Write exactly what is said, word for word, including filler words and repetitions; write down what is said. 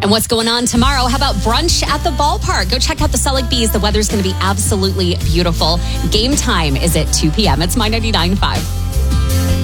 And what's going on tomorrow? How about brunch at the ballpark? Go check out the Selig Bees. The weather's going to be absolutely beautiful. Game time is at two p.m. It's My ninety-nine point five.